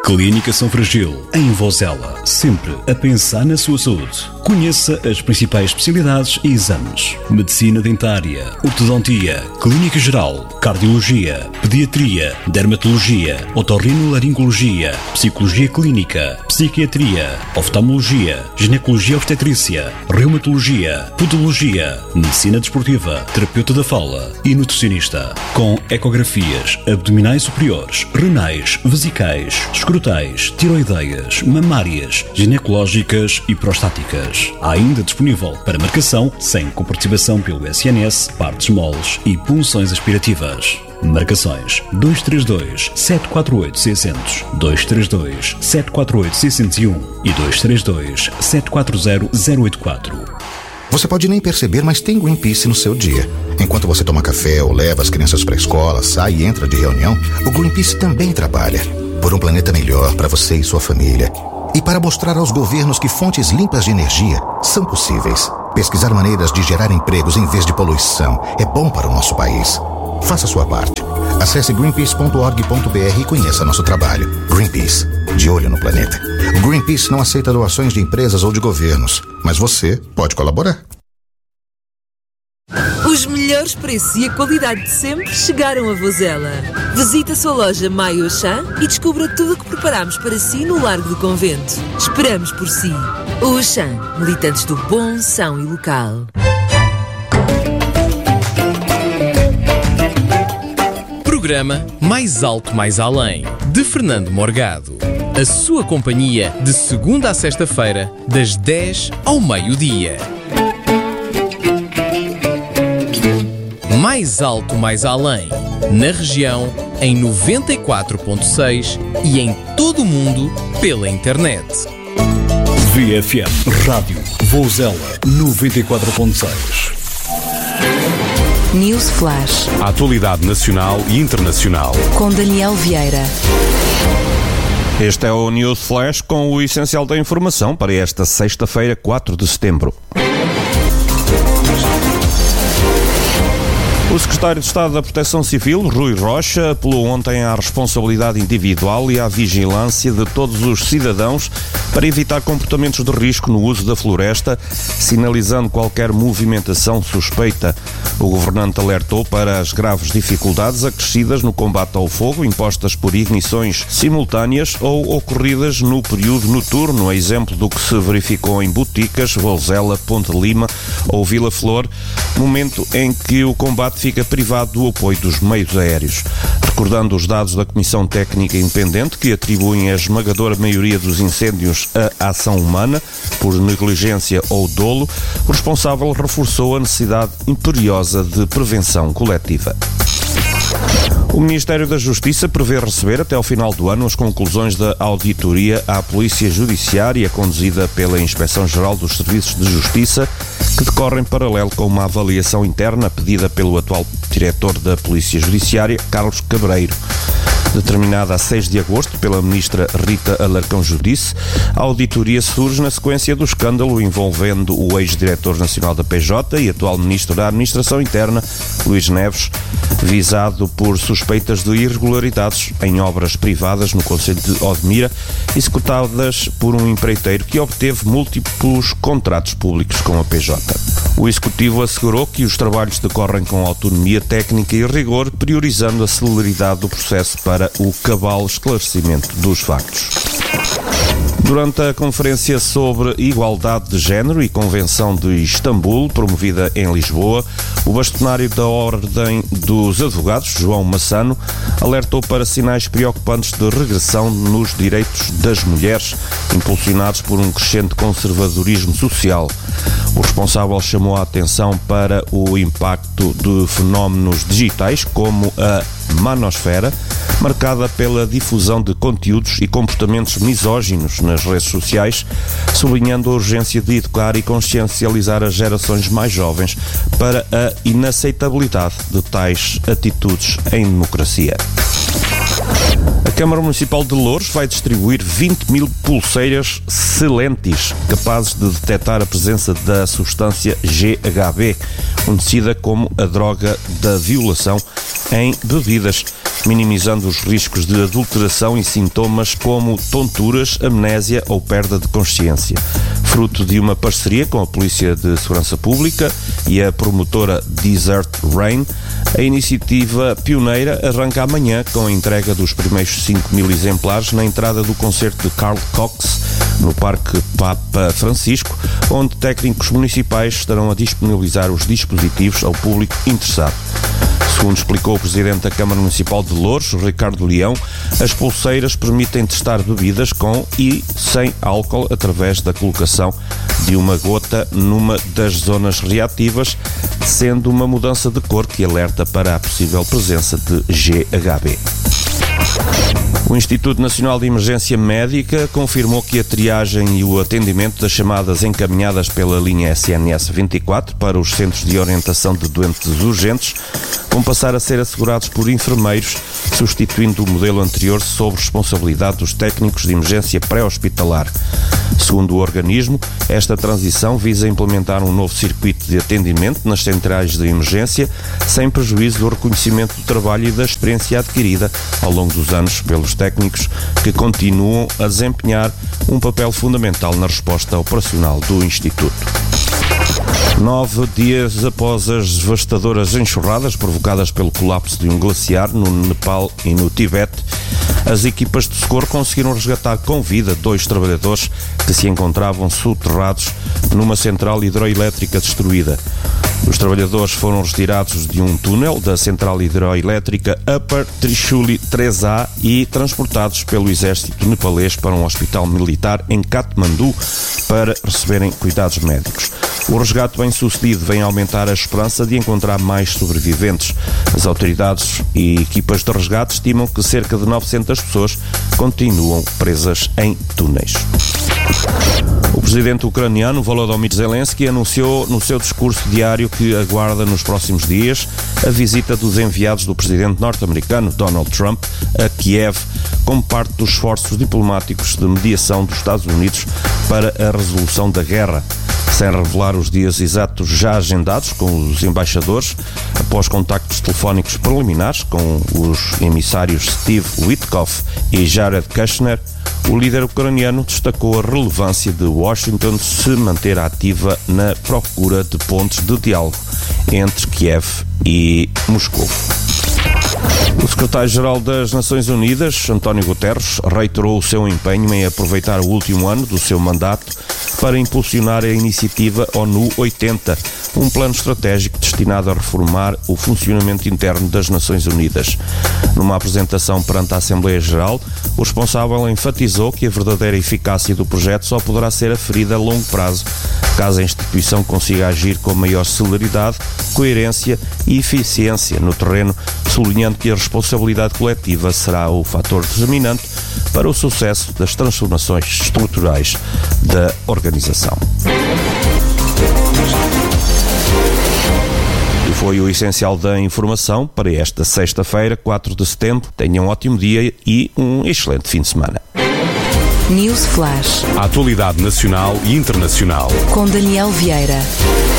Clínica São Fragil, em Vozela, sempre a pensar na sua saúde. Conheça as principais especialidades e exames: medicina dentária, ortodontia, clínica geral, cardiologia, pediatria, dermatologia, otorrinolaringologia, psicologia clínica, psiquiatria, oftalmologia, ginecologia obstetrícia, reumatologia, podologia, medicina desportiva, terapeuta da fala e nutricionista. Com ecografias abdominais superiores, renais, vesicais, escrotais, tiroideias, mamárias, ginecológicas e prostáticas. Há ainda disponível para marcação, sem comparticipação pelo SNS, partes moles e punções aspirativas. Marcações 232 748 600, 232 748 601 e 232 740 084. Você pode nem perceber, mas tem Greenpeace no seu dia. Enquanto você toma café ou leva as crianças para a escola, sai e entra de reunião, o Greenpeace também trabalha por um planeta melhor para você e sua família. E para mostrar aos governos que fontes limpas de energia são possíveis. Pesquisar maneiras de gerar empregos em vez de poluição é bom para o nosso país. Faça a sua parte. Acesse greenpeace.org.br e conheça nosso trabalho. Greenpeace, de olho no planeta. O Greenpeace não aceita doações de empresas ou de governos, mas você pode colaborar. Os melhores preços e a qualidade de sempre chegaram a Vozela. Visite a sua loja Maio Auchan e descubra tudo o que preparamos para si no Largo do Convento. Esperamos por si. O Auchan, militantes do bom, são e local. Programa Mais Alto Mais Além, de Fernando Morgado. A sua companhia de segunda a sexta-feira, das 10 ao meio-dia. Mais Alto Mais Além, na região, em 94.6 e em todo o mundo pela internet. VFM Rádio Vozela 94.6. News Flash. A atualidade nacional e internacional. Com Daniel Vieira. Este é o News Flash com o essencial da informação para esta sexta-feira, 4 de setembro. O secretário de Estado da Proteção Civil, Rui Rocha, apelou ontem à responsabilidade individual e à vigilância de todos os cidadãos para evitar comportamentos de risco no uso da floresta, sinalizando qualquer movimentação suspeita. O governante alertou para as graves dificuldades acrescidas no combate ao fogo, impostas por ignições simultâneas ou ocorridas no período noturno, a exemplo do que se verificou em Boticas, Vozela, Ponte Lima ou Vila Flor, momento em que o combate fica privado do apoio dos meios aéreos. Recordando os dados da Comissão Técnica Independente, que atribuem a esmagadora maioria dos incêndios à ação humana, por negligência ou dolo, o responsável reforçou a necessidade imperiosa de prevenção coletiva. O Ministério da Justiça prevê receber até ao final do ano as conclusões da auditoria à Polícia Judiciária conduzida pela Inspeção-Geral dos Serviços de Justiça, que decorre em paralelo com uma avaliação interna pedida pelo atual diretor da Polícia Judiciária, Carlos Cabreiro. Determinada a 6 de agosto pela ministra Rita Alarcão Judice, a auditoria surge na sequência do escândalo envolvendo o ex-diretor nacional da PJ e atual ministro da Administração Interna, Luís Neves, visado por suspeitas de irregularidades em obras privadas no concelho de Odmira, executadas por um empreiteiro que obteve múltiplos contratos públicos com a PJ. O Executivo assegurou que os trabalhos decorrem com autonomia técnica e rigor, priorizando a celeridade do processo para o cabal esclarecimento dos factos. Durante a conferência sobre igualdade de género e Convenção de Istambul, promovida em Lisboa, o bastonário da Ordem dos Advogados, João Massano, alertou para sinais preocupantes de regressão nos direitos das mulheres, impulsionados por um crescente conservadorismo social. O responsável chamou a atenção para o impacto de fenómenos digitais como a manosfera, marcada pela difusão de conteúdos e comportamentos misóginos nas redes sociais, sublinhando a urgência de educar e consciencializar as gerações mais jovens para a inaceitabilidade de tais atitudes em democracia. A Câmara Municipal de Louros vai distribuir 20 mil pulseiras Celentis, capazes de detectar a presença da substância GHB, conhecida como a droga da violação, em bebidas. minimizando os riscos de adulteração e sintomas como tonturas, amnésia ou perda de consciência. Fruto de uma parceria com a Polícia de Segurança Pública e a promotora Desert Rain, a iniciativa pioneira arranca amanhã com a entrega dos primeiros 5.000 exemplares na entrada do concerto de Carl Cox, no Parque Papa Francisco, onde técnicos municipais estarão a disponibilizar os dispositivos ao público interessado. Segundo explicou o Presidente da Câmara Municipal de Louros, Ricardo Leão, as pulseiras permitem testar bebidas com e sem álcool através da colocação de uma gota numa das zonas reativas, sendo uma mudança de cor que alerta para a possível presença de GHB. O Instituto Nacional de Emergência Médica confirmou que a triagem e o atendimento das chamadas encaminhadas pela linha SNS 24 para os Centros de Orientação de Doentes Urgentes vão passar a ser assegurados por enfermeiros, substituindo o modelo anterior sob responsabilidade dos técnicos de emergência pré-hospitalar. Segundo o organismo, esta transição visa implementar um novo circuito de atendimento nas centrais de emergência, sem prejuízo do reconhecimento do trabalho e da experiência adquirida ao longo dos anos pelos técnicos, que continuam a desempenhar um papel fundamental na resposta operacional do Instituto. 9 dias após as devastadoras enxurradas provocadas pelo colapso de um glaciar no Nepal e no Tibete, as equipas de socorro conseguiram resgatar com vida 2 trabalhadores que se encontravam soterrados numa central hidroelétrica destruída. Os trabalhadores foram retirados de um túnel da central hidroelétrica Upper Trishuli 3A e transportados pelo exército nepalês para um hospital militar em Katmandu para receberem cuidados médicos. O resgate bem-sucedido vem aumentar a esperança de encontrar mais sobreviventes. As autoridades e equipas de resgate estimam que cerca de 900 pessoas continuam presas em túneis. O presidente ucraniano Volodymyr Zelensky anunciou no seu discurso diário que aguarda nos próximos dias a visita dos enviados do presidente norte-americano Donald Trump a Kiev como parte dos esforços diplomáticos de mediação dos Estados Unidos para a resolução da guerra. Sem revelar os dias exatos já agendados com os embaixadores, após contactos telefónicos preliminares com os emissários Steve Witkoff e Jared Kushner, o líder ucraniano destacou a relevância de Washington se manter ativa na procura de pontos de diálogo entre Kiev e Moscou. O secretário-geral das Nações Unidas, António Guterres, reiterou o seu empenho em aproveitar o último ano do seu mandato para impulsionar a iniciativa ONU 80, um plano estratégico destinado a reformar o funcionamento interno das Nações Unidas. Numa apresentação perante a Assembleia Geral, o responsável enfatizou que a verdadeira eficácia do projeto só poderá ser aferida a longo prazo, caso a instituição consiga agir com maior celeridade, coerência e eficiência no terreno, sublinhando que a responsabilidade coletiva será o fator determinante para o sucesso das transformações estruturais da organização. E foi o essencial da informação para esta sexta-feira, 4 de setembro. Tenham um ótimo dia e um excelente fim de semana. News Flash. A atualidade nacional e internacional. Com Daniel Vieira.